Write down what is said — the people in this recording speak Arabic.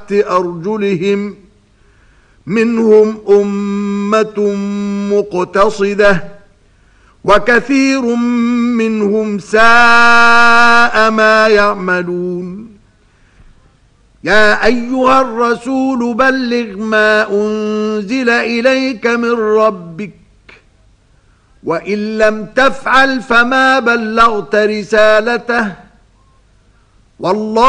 تحت أرجلهم منهم أمة مقتصدة وكثير منهم ساء ما يعملون يا أيها الرسول بلغ ما أنزل إليك من ربك وإن لم تفعل فما بلغت رسالته والله